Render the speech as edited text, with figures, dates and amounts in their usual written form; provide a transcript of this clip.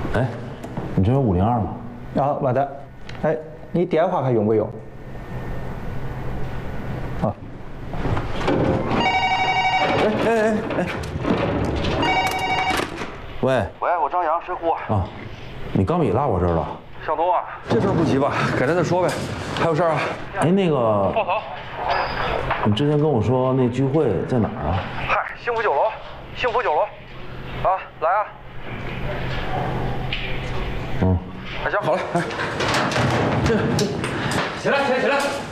哎，你这有502吗？ 啊，没得。哎，你电话还用不用？啊。哎！ 喂， 我张扬，神虎啊，你钢笔落我这儿了。 向东啊，这事儿不急吧？改天再说呗。还有事儿啊？ 哎，那个报曹， 你之前跟我说那聚会在哪儿啊？ 嗨，幸福酒楼，幸福酒楼，啊，来啊！ 嗯， 哎，行，好嘞，哎，起来！